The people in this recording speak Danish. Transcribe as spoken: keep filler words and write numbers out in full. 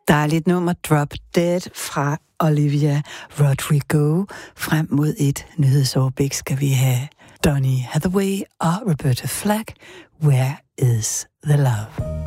Dejligt nummer Drop Dead fra Olivia Rodrigo. Frem mod et nyhedsoverblik skal vi have Donny Hathaway og Roberta Flack. Where is the love?